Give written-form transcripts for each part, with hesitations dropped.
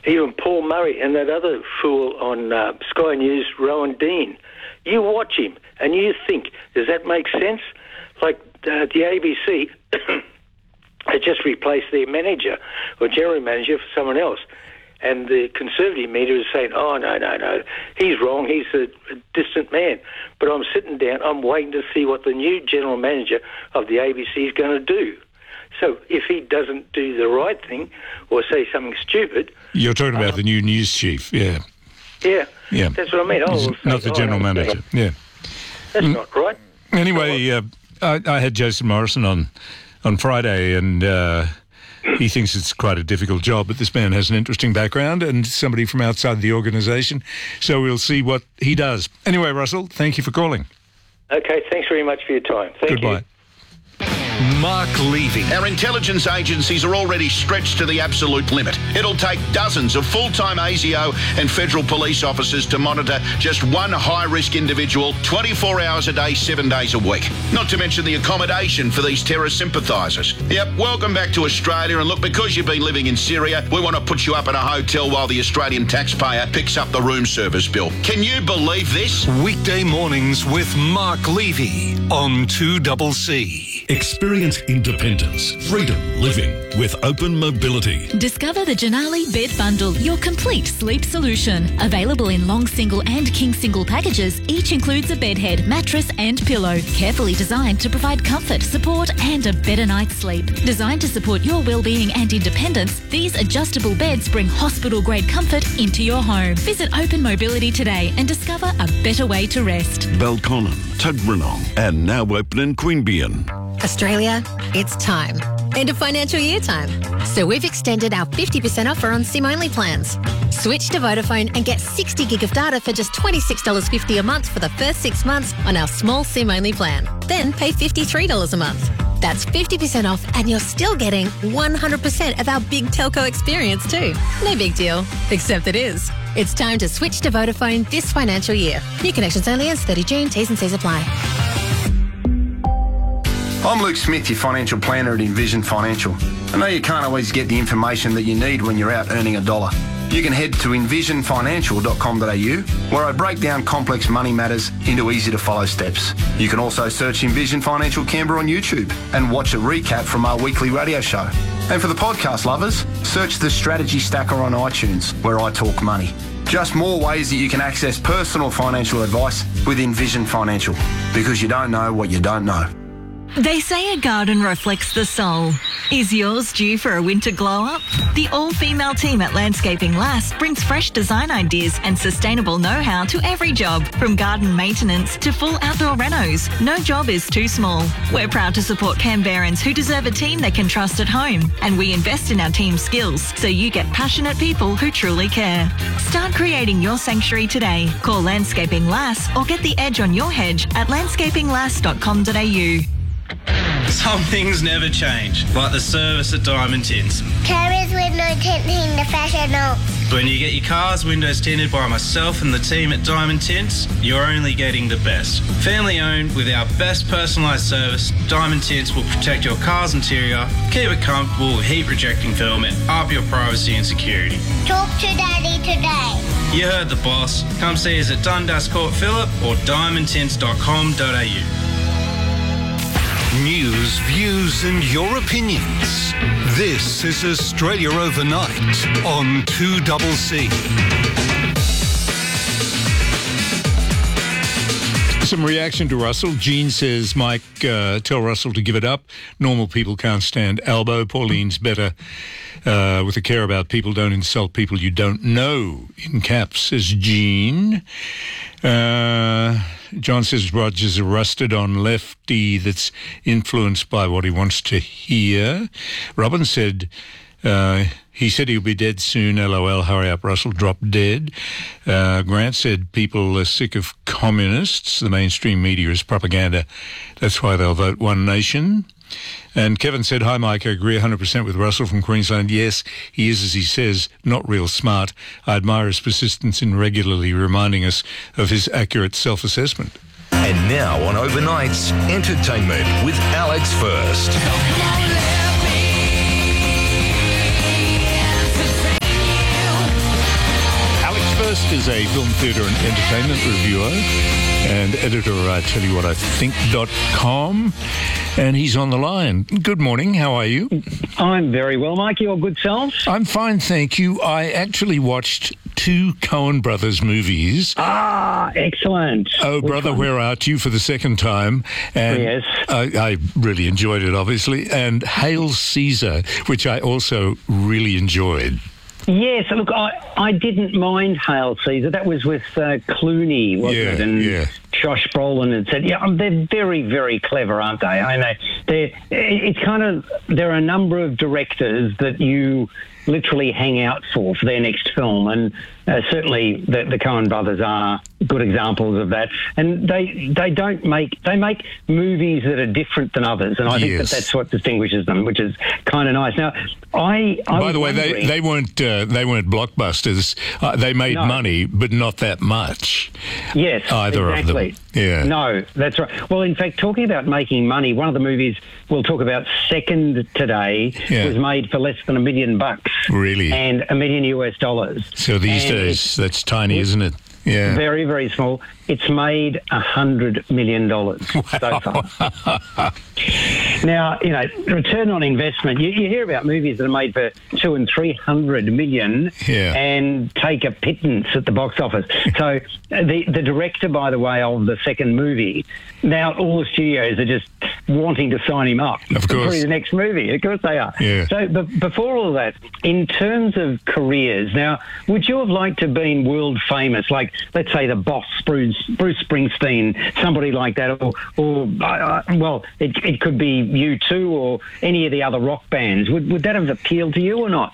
even Paul Murray and that other fool on Sky News, Rowan Dean. You watch him and you think, does that make sense? Like the ABC had just replaced their manager or general manager for someone else. And the Conservative media is saying, oh, no, he's wrong, he's a distant man. But I'm sitting down, I'm waiting to see what the new general manager of the ABC is going to do. So if he doesn't do the right thing or say something stupid... You're talking about the new news chief, yeah. Yeah, that's what I mean. Not the general manager, yeah. That's not right. Anyway, I had Jason Morrison on Friday, and he thinks it's quite a difficult job, but this man has an interesting background and somebody from outside the organisation, so we'll see what he does. Anyway, Russell, thank you for calling. Okay, thanks very much for your time. Thank you. Goodbye. Mark Levy. Our intelligence agencies are already stretched to the absolute limit. It'll take dozens of full-time ASIO and federal police officers to monitor just one high-risk individual 24 hours a day, 7 days a week. Not to mention the accommodation for these terror sympathisers. Yep, welcome back to Australia, and look, because you've been living in Syria, we want to put you up in a hotel while the Australian taxpayer picks up the room service bill. Can you believe this? Weekday mornings with Mark Levy on 2CC. Experience independence, freedom living with Open Mobility. Discover the Janali Bed Bundle, your complete sleep solution. Available in long single and king single packages, each includes a bed head, mattress and pillow. Carefully designed to provide comfort, support and a better night's sleep. Designed to support your well-being and independence, these adjustable beds bring hospital-grade comfort into your home. Visit Open Mobility today and discover a better way to rest. Belconnen, Tuggeranong, and now open in Queanbeyan. Australia, it's time. End of financial year time. So we've extended our 50% offer on SIM-only plans. Switch to Vodafone and get 60 gig of data for just $26.50 a month for the first 6 months on our small SIM-only plan. Then pay $53 a month. That's 50% off and you're still getting 100% of our big telco experience too. No big deal, except it is. It's time to switch to Vodafone this financial year. New connections only as 30 June. T's and C's apply. I'm Luke Smith, your financial planner at Envision Financial. I know you can't always get the information that you need when you're out earning a dollar. You can head to envisionfinancial.com.au, where I break down complex money matters into easy-to-follow steps. You can also search Envision Financial Canberra on YouTube and watch a recap from our weekly radio show. And for the podcast lovers, search the Strategy Stacker on iTunes, where I talk money. Just more ways that you can access personal financial advice with Envision Financial, because you don't know what you don't know. They say a garden reflects the soul. Is yours due for a winter glow-up? The all-female team at Landscaping Lass brings fresh design ideas and sustainable know-how to every job, from garden maintenance to full outdoor renos. No job is too small. We're proud to support Canberrans who deserve a team they can trust at home, and we invest in our team's skills so you get passionate people who truly care. Start creating your sanctuary today. Call Landscaping Lass or get the edge on your hedge at landscapinglass.com.au. Some things never change, like the service at Diamond Tints. Carriers window tinting the fashion notes. When you get your car's windows tinted by myself and the team at Diamond Tints, you're only getting the best. Family owned with our best personalised service, Diamond Tints will protect your car's interior, keep it comfortable with heat rejecting film and up your privacy and security. Talk to Daddy today. You heard the boss. Come see us at Dundas Court Phillip or diamondtints.com.au. News, views and your opinions. This is Australia Overnight on 2CC. Some reaction to Russell. Jean says, Mike, tell Russell to give it up. Normal people can't stand elbow. Pauline's better with a care about people. Don't insult people you don't know. In caps, says Jean. John says Rogers arrested on lefty that's influenced by what he wants to hear. Robin said he said he'll be dead soon. LOL, hurry up, Russell, drop dead. Grant said people are sick of communists. The mainstream media is propaganda. That's why they'll vote One Nation. And Kevin said, hi, Mike, I agree 100% with Russell from Queensland. Yes, he is, as he says, not real smart. I admire his persistence in regularly reminding us of his accurate self-assessment. And now on Overnights, entertainment with Alex First. is a film, theatre and entertainment reviewer and editor at TellYouWhatIThink.com, and he's on the line. Good morning, how are you? I'm very well, Mike. Your good self? I'm fine, thank you. I actually watched 2 Coen Brothers movies. Ah, excellent. Oh, Brother, Where Art You for the second time. And yes. I really enjoyed it, obviously. And Hail Caesar, which I also really enjoyed. Yes, look, I didn't mind Hail Caesar. That was with Clooney, wasn't it? And Josh Brolin had said, they're very, very clever, aren't they? I know. It's kind of, there are a number of directors that you literally hang out for their next film, and certainly the Coen brothers are good examples of that. And they make movies that are different than others, and I think that's what distinguishes them, which is kind of nice. Now, by the way, they weren't blockbusters. They made money, but not that much. Yes, either of them. Yeah. No, that's right. Well, in fact, talking about making money, one of the movies we'll talk about second today was made for less than $1 million. Really? And $1 million US. So these days, that's tiny, isn't it? Yeah. Very, very small. It's made $100 million so far. Now, return on investment. You hear about movies that are made for $200 and $300 million and take a pittance at the box office. So the director, by the way, of the second movie, now all the studios are just wanting to sign him up for his next movie. Of course they are. Yeah. So before all that, in terms of careers, now, would you have liked to have been world famous, like, let's say, the Boss, Bruce Springsteen, somebody like that, or it could be U2 or any of the other rock bands. Would that have appealed to you or not?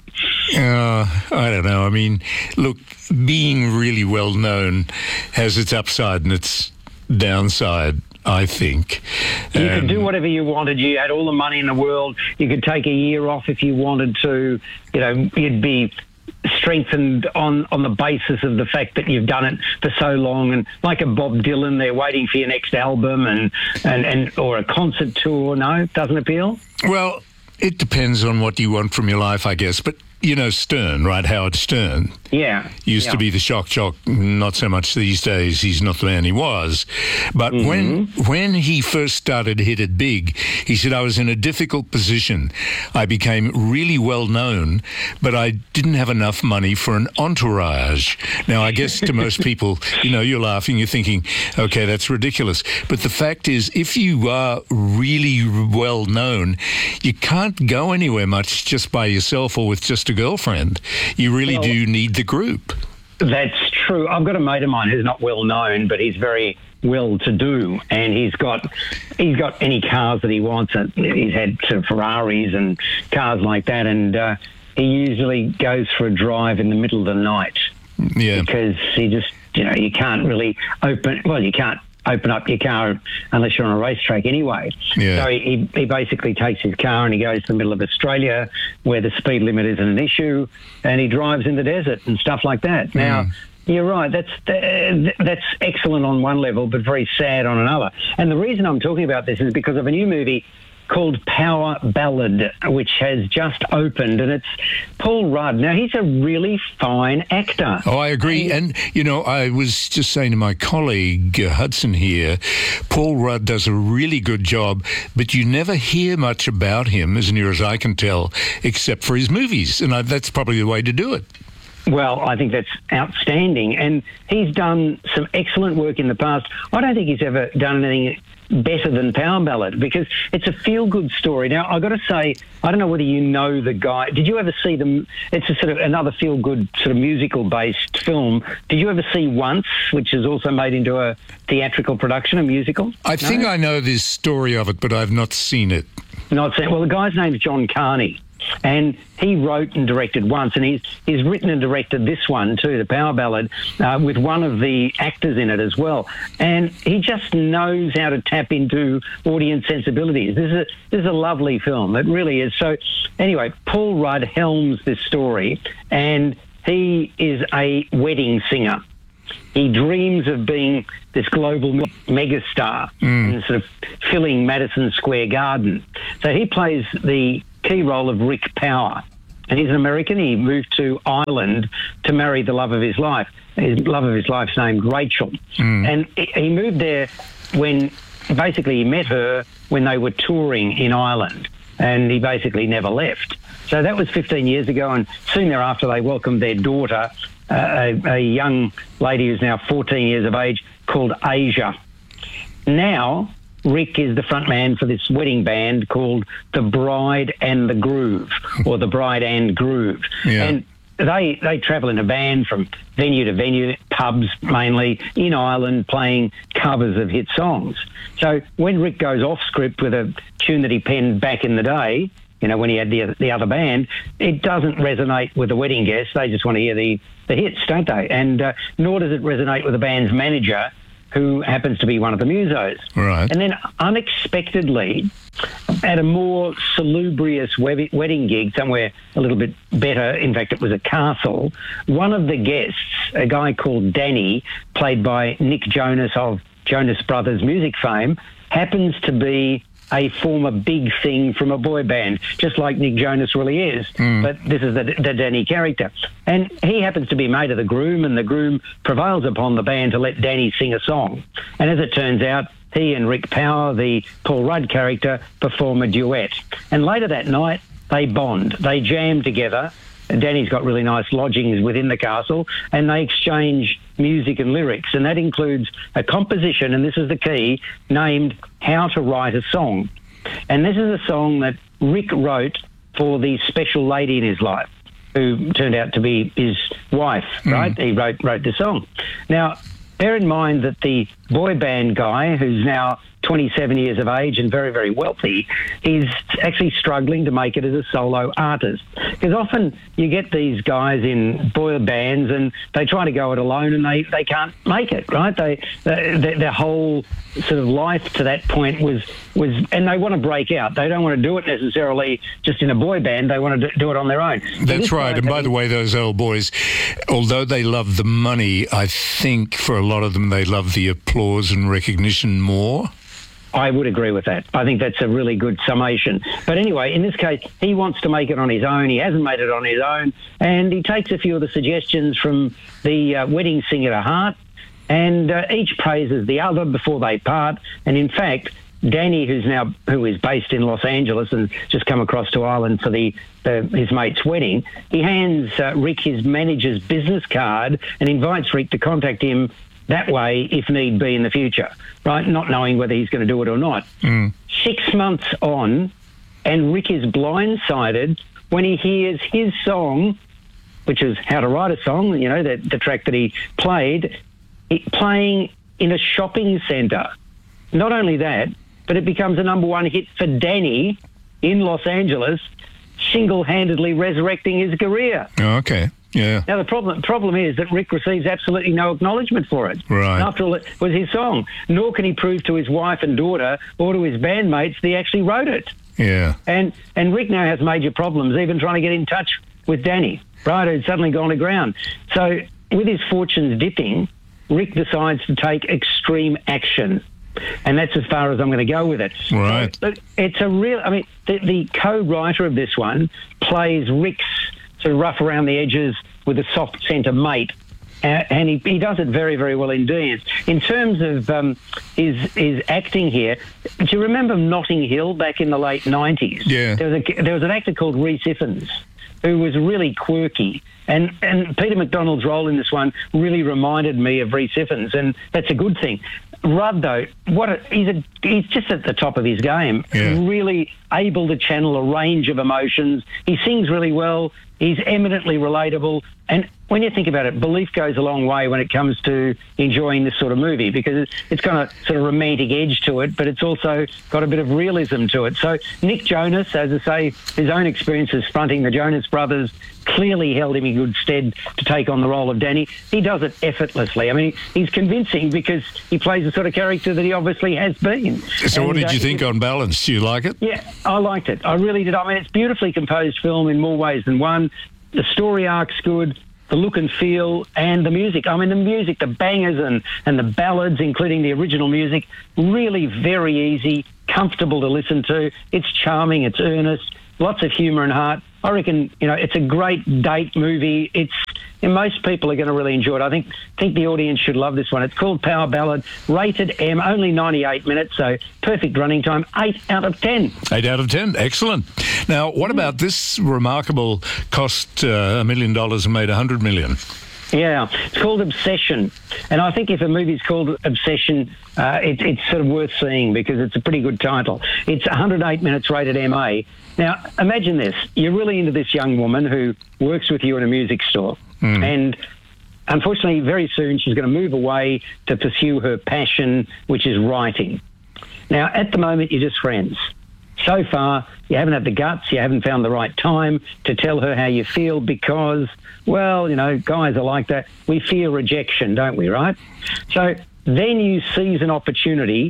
I don't know. I mean, look, being really well known has its upside and its downside, I think. You could do whatever you wanted. You had all the money in the world. You could take a year off if you wanted to. You'd be strengthened on the basis of the fact that you've done it for so long, and like a Bob Dylan, they're waiting for your next album and or a concert tour. No, it doesn't appeal? Well, it depends on what you want from your life, I guess. But Stern, right? Howard Stern. Yeah. Used to be the shock jock, not so much these days. He's not the man he was. But when he first started hit it big, he said, I was in a difficult position. I became really well known, but I didn't have enough money for an entourage. Now, I guess to most people, you're laughing, you're thinking, okay, that's ridiculous. But the fact is, if you are really well known, you can't go anywhere much just by yourself or with just a girlfriend. You really do need the group. That's true. I've got a mate of mine who's not well known, but he's very well to do, and he's got any cars that he wants. He's had sort of Ferraris and cars like that, and he usually goes for a drive in the middle of the night. Yeah, because he just you can't really you can't open up your car unless you're on a racetrack anyway. Yeah. So he basically takes his car and he goes to the middle of Australia where the speed limit isn't an issue, and he drives in the desert and stuff like that. Now, you're right, that's excellent on one level, but very sad on another. And the reason I'm talking about this is because of a new movie called Power Ballad, which has just opened, and it's Paul Rudd. Now, he's a really fine actor. Oh, I agree. And, I was just saying to my colleague Hudson here, Paul Rudd does a really good job, but you never hear much about him, as near as I can tell, except for his movies. And that's probably the way to do it. Well, I think that's outstanding. And he's done some excellent work in the past. I don't think he's ever done anything better than Power Ballad, because it's a feel-good story. Now, I've got to say, I don't know whether you know the guy. Did you ever see them? It's a sort of another feel-good sort of musical-based film. Did you ever see Once, which is also made into a theatrical production, a musical? I think I know this story of it, but I've not seen it. Not seen. Well, the guy's name's John Carney. And he wrote and directed Once, and he's written and directed this one too, the Power Ballad, with one of the actors in it as well. And he just knows how to tap into audience sensibilities. This is a lovely film. It really is. So anyway, Paul Rudd helms this story, and he is a wedding singer. He dreams of being this global megastar and sort of filling Madison Square Garden. So he plays the key role of Rick Power. and he's an American. He moved to Ireland to marry the love of his life. His love of his life's named Rachel. And he moved there when basically he met her when they were touring in Ireland, and he basically never left. So that was 15 years ago, and soon thereafter they welcomed their daughter, a young lady who's now 14 years of age, called Asia. Now, Rick is the front man for this wedding band called The Bride and the Groove, or The Bride and Groove. Yeah. And they travel in a band from venue to venue, pubs mainly, in Ireland, playing covers of hit songs. So when Rick goes off script with a tune that he penned back in the day, you know, when he had the other band, it doesn't resonate with the wedding guests. They just want to hear the hits, don't they? And nor does it resonate with the band's manager, who happens to be one of the musos. Right. And then unexpectedly, at a more salubrious wedding gig, somewhere a little bit better, in fact it was a castle, one of the guests, a guy called Danny, played by Nick Jonas of Jonas Brothers music fame, happens to be a former big thing from a boy band, just like Nick Jonas really is. But this is the Danny character. And he happens to be mate of the groom, and the groom prevails upon the band to let Danny sing a song. And as it turns out, he and Rick Power, the Paul Rudd character, perform a duet. And later that night, they bond. They jam together. And Danny's got really nice lodgings within the castle, and they exchange music and lyrics, and that includes a composition, and this is the key, named How to Write a Song. And this is a song that Rick wrote for the special lady in his life, who turned out to be his wife, right? He wrote the song. Now, bear in mind that the boy band guy, who's now 27 years of age and very, very wealthy, is actually struggling to make it as a solo artist. Because often you get these guys in boy bands and they try to go it alone and they can't make it, right? Their whole sort of life to that point was, and they want to break out. They don't want to do it necessarily just in a boy band. They want to do it on their own. That's right. And by the way, those old boys, although they love the money, I think for a lot of them they love the applause and recognition more. I would agree with that. I think that's a really good summation. But anyway, in this case, he wants to make it on his own. He hasn't made it on his own. And he takes a few of the suggestions from the wedding singer to heart, and each praises the other before they part. And in fact, Danny, who is based in Los Angeles and just come across to Ireland for his mate's wedding, he hands Rick his manager's business card and invites Rick to contact him that way if need be in the future, right? Not knowing whether he's going to do it or not. 6 months on, and Rick is blindsided when he hears his song, which is How to Write a Song, you know, the track that he played, playing in a shopping centre. Not only that, but it becomes a number one hit for Danny in Los Angeles, single-handedly resurrecting his career. Oh, okay. Yeah. Now, the problem is that Rick receives absolutely no acknowledgement for it. Right. And after all, it was his song. Nor can he prove to his wife and daughter or to his bandmates that he actually wrote it. Yeah. And Rick now has major problems even trying to get in touch with Danny, right, who's suddenly gone to ground. So with his fortunes dipping, Rick decides to take extreme action. And that's as far as I'm going to go with it. Right. But it's a real... I mean, the co-writer of this one plays Rick's sort of rough around the edges with a soft centre mate, and he does it very, very well indeed. In terms of his acting here, do you remember Notting Hill back in the late 90s? Yeah. There was an actor called Rhys Ifans who was really quirky, and Peter McDonald's role in this one really reminded me of Rhys Ifans, and that's a good thing. Rudd, though, he's just at the top of his game. Yeah. Really able to channel a range of emotions. He sings really well. He's eminently relatable. And when you think about it, belief goes a long way when it comes to enjoying this sort of movie, because it's got a sort of romantic edge to it, but it's also got a bit of realism to it. So Nick Jonas, as I say, his own experiences fronting the Jonas Brothers clearly held him in good stead to take on the role of Danny. He does it effortlessly. I mean, he's convincing because he plays the sort of character that he obviously has been. So what did you think on balance? Do you like it? Yeah, I liked it. I really did. I mean, it's beautifully composed film in more ways than one. The story arc's good, the look and feel, and the music. I mean, the music, the bangers and the ballads, including the original music, really very easy, comfortable to listen to. It's charming, it's earnest, lots of humour and heart. I reckon, it's a great date movie. And most people are going to really enjoy it. I think the audience should love this one. It's called Power Ballad, rated M, only 98 minutes, so perfect running time, 8 out of 10. 8 out of 10, excellent. Now, what about this remarkable cost $1 million and made $100 million? Yeah, it's called Obsession. And I think if a movie's called Obsession, it's sort of worth seeing because it's a pretty good title. It's 108 minutes rated MA. Now, imagine this. You're really into this young woman who works with you in a music store. And unfortunately, very soon, she's going to move away to pursue her passion, which is writing. Now, at the moment, you're just friends. So far, you haven't had the guts, you haven't found the right time to tell her how you feel because, well, guys are like that. We fear rejection, don't we, right? So then you seize an opportunity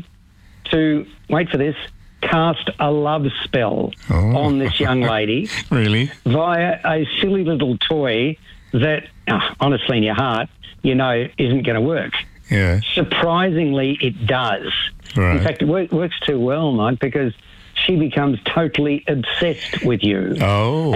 to, wait for this, cast a love spell on this young lady. Really? Via a silly little toy that, honestly, in your heart, isn't going to work. Yeah. Surprisingly, it does. Right. In fact, it works too well, Mike, because she becomes totally obsessed with you. Oh.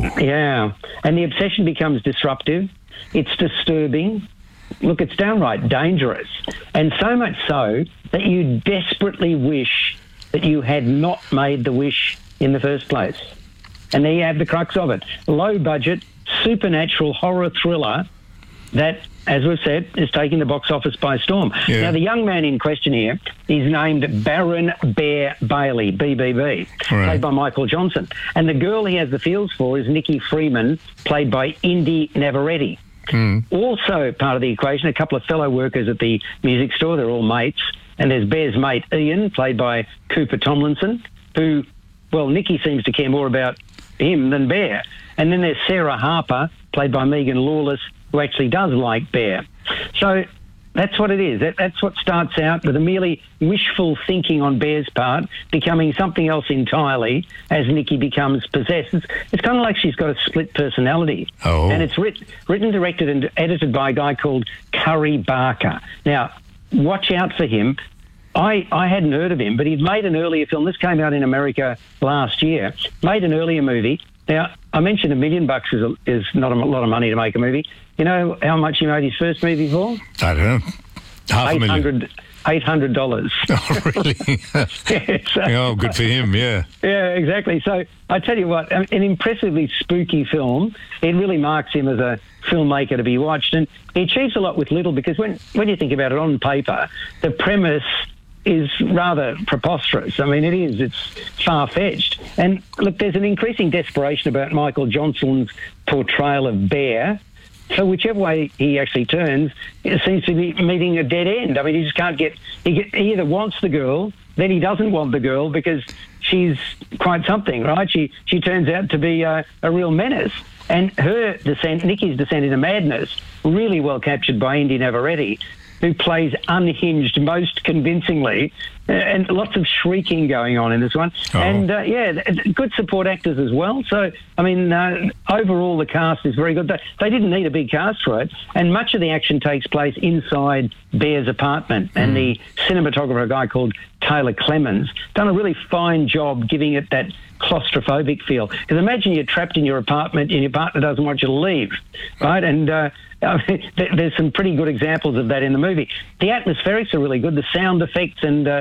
And the obsession becomes disruptive. It's disturbing. Look, it's downright dangerous. And so much so that you desperately wish that you had not made the wish in the first place. And there you have the crux of it. Low budget, supernatural horror thriller that, as we've said, is taking the box office by storm. Yeah. Now, the young man in question here is named Baron Bear Bailey, BBB, played by Michael Johnson. And the girl he has the feels for is Nikki Freeman, played by Indy Navarrete. Also part of the equation, a couple of fellow workers at the music store. They're all mates. And there's Bear's mate, Ian, played by Cooper Tomlinson, who, well, Nikki seems to care more about him than Bear. And then there's Sarah Harper, played by Megan Lawless, who actually does like Bear. So that's what it is. That's what starts out with a merely wishful thinking on Bear's part, becoming something else entirely as Nikki becomes possessed. It's kind of like she's got a split personality. Oh. And it's written, directed and edited by a guy called Curry Barker. Now, watch out for him. I hadn't heard of him, but he'd made an earlier film. This came out in America last year. Made an earlier movie. Now, I mentioned $1 million is not a lot of money to make a movie. You know how much he made his first movie for? I don't know. $500,000. $800. Oh, really? Oh, good for him, yeah. Yeah, exactly. So I tell you what, an impressively spooky film. It really marks him as a filmmaker to be watched. And he achieves a lot with little because when you think about it on paper, the premise is rather preposterous. I mean, it is. It's far-fetched. And look, there's an increasing desperation about Michael Johnson's portrayal of Bear. So whichever way he actually turns, it seems to be meeting a dead end. I mean, he just can't get... He either wants the girl, then he doesn't want the girl because she's quite something, right? She turns out to be a real menace. And her descent, Nikki's descent into madness, really well captured by Indy Navarrete, who plays unhinged most convincingly, and lots of shrieking going on in this one. Oh. And, good support actors as well. So, I mean, overall the cast is very good. They didn't need a big cast for it, and much of the action takes place inside Bear's apartment, and the cinematographer, a guy called Taylor Clemens, done a really fine job giving it that claustrophobic feel. Because imagine you're trapped in your apartment and your partner doesn't want you to leave, right? And there's some pretty good examples of that in the movie. The atmospherics are really good, the sound effects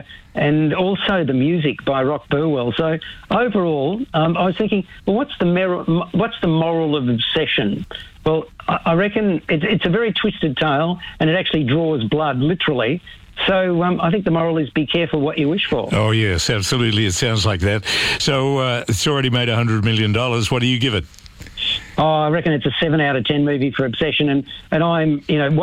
and also the music by Rock Burwell. So overall, I was thinking, well, what's the moral of Obsession? Well, I reckon it's a very twisted tale, and it actually draws blood, literally. So I think the moral is be careful what you wish for. Oh, yes, absolutely. It sounds like that. So it's already made $100 million. What do you give it? Oh, I reckon it's a 7 out of 10 movie for Obsession, and I'm,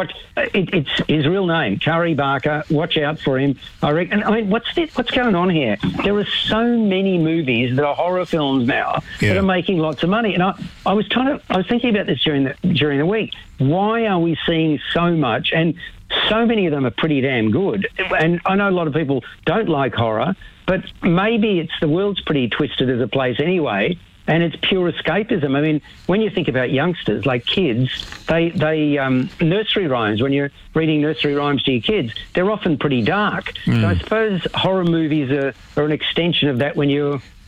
it's his real name, Curry Barker. Watch out for him. I reckon. I mean, what's going on here? There are so many movies that are horror films now that are making lots of money, and I was thinking about this during the week. Why are we seeing so much? And so many of them are pretty damn good. And I know a lot of people don't like horror, but maybe it's the world's pretty twisted as a place anyway. And it's pure escapism. I mean, when you think about youngsters, like kids, they nursery rhymes, when you're reading nursery rhymes to your kids, they're often pretty dark. So I suppose horror movies are an extension of that when you're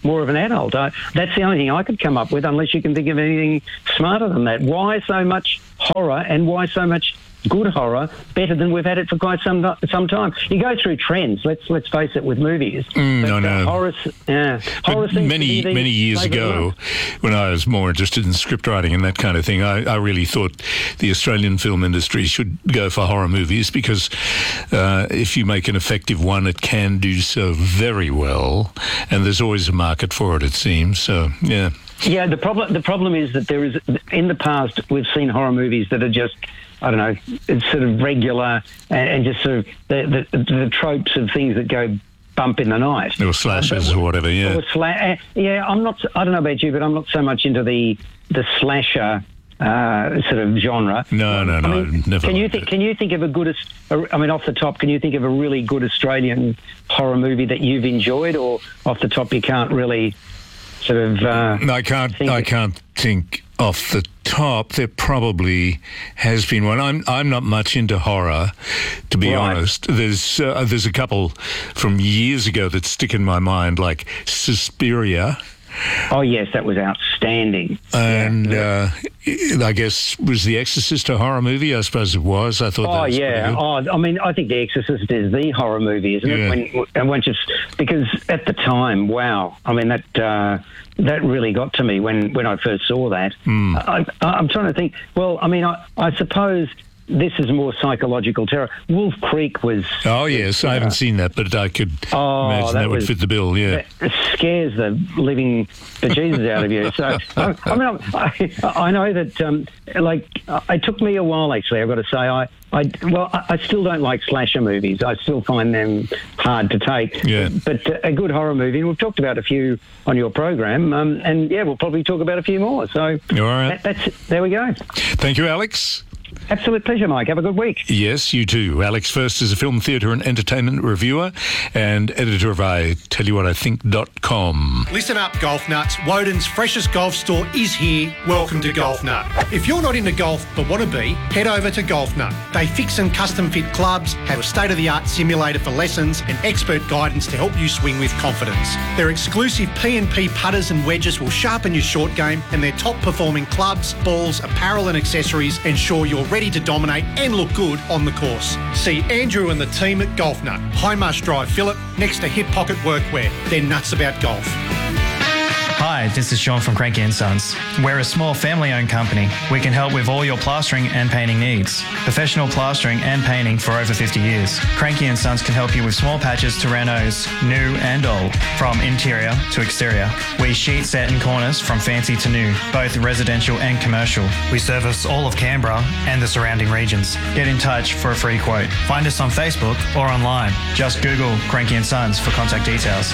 more of an adult. That's the only thing I could come up with, unless you can think of anything smarter than that. Why so much horror, and why so much good horror, better than we've had it for quite some time? You go through trends. Let's face it, with movies. No. Horror many years ago, when I was more interested in script writing and that kind of thing, I really thought the Australian film industry should go for horror movies, because if you make an effective one, it can do so very well, and there's always a market for it, it seems. So, yeah. Yeah, the problem is that there is, in the past, we've seen horror movies that are just, I don't know, it's sort of regular and just sort of the tropes of things that go bump in the night. Or slashers or whatever, yeah. I don't know about you, but I'm not so much into the slasher sort of genre. No, never. Can you think of off the top, can you think of a really good Australian horror movie that you've enjoyed, or off the top you can't really sort of... I can't think off the top. There probably has been one. I'm not much into horror, to be honest. There's a couple from years ago that stick in my mind, like Suspiria. Oh, yes, that was outstanding. And I guess, was The Exorcist a horror movie? I suppose it was. I thought that was pretty good. I mean, I think The Exorcist is the horror movie, isn't it? Because at the time, wow, I mean, that really got to me when I first saw that. I'm trying to think. Well, I mean, I suppose this is more psychological terror. Wolf Creek was... Oh, yes, I haven't seen that, but I could imagine that would fit the bill, yeah. It scares the living bejesus out of you. So, I know that, it took me a while, actually, I've got to say. I still don't like slasher movies. I still find them hard to take. Yeah. But a good horror movie, and we've talked about a few on your program, and we'll probably talk about a few more. So, all right. There we go. Thank you, Alex. Absolute pleasure, Mike. Have a good week. Yes, you too. Alex First is a film, theatre and entertainment reviewer and editor of ITellYouWhatIThink.com. Listen up, golf nuts. Woden's freshest golf store is here. Welcome to Golf Nut. If you're not into golf but want to be, head over to Golf Nut. They fix and custom fit clubs, have a state-of-the-art simulator for lessons and expert guidance to help you swing with confidence. Their exclusive P&P putters and wedges will sharpen your short game, and their top-performing clubs, balls, apparel and accessories ensure you're ready to dominate and look good on the course. See Andrew and the team at Golf Nut, High Marsh Drive, Phillip, next to Hip Pocket Workwear. They're nuts about golf. Hi, this is Sean from Cranky & Sons. We're a small family-owned company. We can help with all your plastering and painting needs. Professional plastering and painting for over 50 years. Cranky & Sons can help you with small patches to renos, new and old, from interior to exterior. We sheet, set and corners from fancy to new, both residential and commercial. We service all of Canberra and the surrounding regions. Get in touch for a free quote. Find us on Facebook or online. Just Google Cranky & Sons for contact details.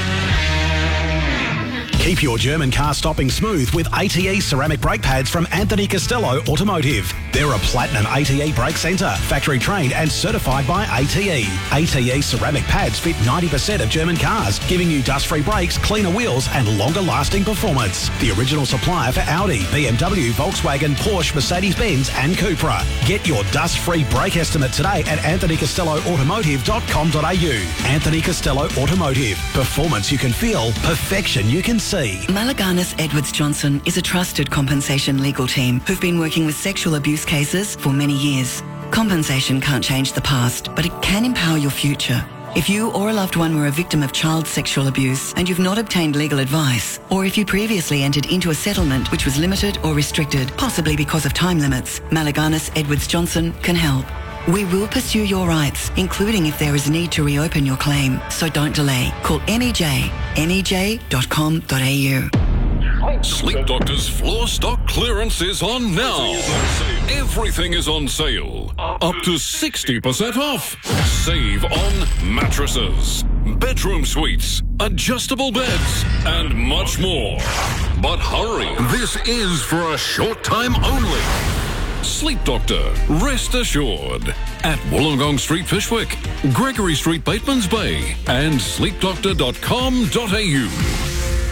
Keep your German car stopping smooth with ATE ceramic brake pads from Anthony Costello Automotive. They're a platinum ATE brake centre, factory trained and certified by ATE. ATE ceramic pads fit 90% of German cars, giving you dust-free brakes, cleaner wheels and longer-lasting performance. The original supplier for Audi, BMW, Volkswagen, Porsche, Mercedes-Benz and Cupra. Get your dust-free brake estimate today at anthonycostelloautomotive.com.au. Anthony Costello Automotive. Performance you can feel, perfection you can see. Malaganis Edwards Johnson is a trusted compensation legal team who've been working with sexual abuse cases for many years. Compensation can't change the past, but it can empower your future. If you or a loved one were a victim of child sexual abuse and you've not obtained legal advice, or if you previously entered into a settlement which was limited or restricted, possibly because of time limits, Malaganis Edwards Johnson can help. We will pursue your rights, including if there is a need to reopen your claim. So don't delay. Call MEJ, MEJ.com.au. Sleep Doctor's floor stock clearance is on now. Everything is on sale. Up to 60% off. Save on mattresses, bedroom suites, adjustable beds, and much more. But hurry, this is for a short time only. Sleep Doctor, rest assured. At Wollongong Street, Fishwick, Gregory Street, Batemans Bay, and sleepdoctor.com.au.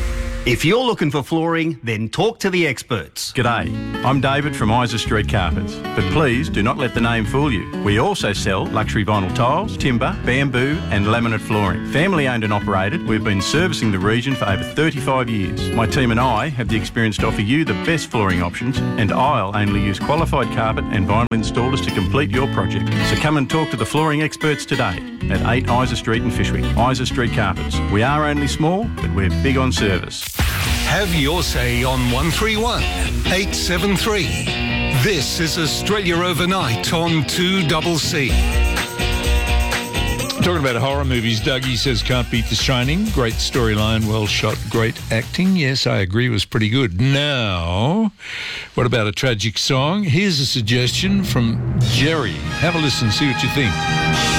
If you're looking for flooring, then talk to the experts. G'day, I'm David from Isa Street Carpets, but please do not let the name fool you. We also sell luxury vinyl tiles, timber, bamboo and laminate flooring. Family owned and operated, we've been servicing the region for over 35 years. My team and I have the experience to offer you the best flooring options, and I'll only use qualified carpet and vinyl installers to complete your project. So come and talk to the flooring experts today at 8 Isa Street in Fyshwick. Isa Street Carpets. We are only small, but we're big on service. Have your say on 131 873. This is Australia Overnight on 2CC. Talking about horror movies, Dougie says Can't Beat The Shining. Great storyline, well shot, great acting. Yes, I agree, was pretty good. Now, what about a tragic song? Here's a suggestion from Jerry. Have a listen, see what you think.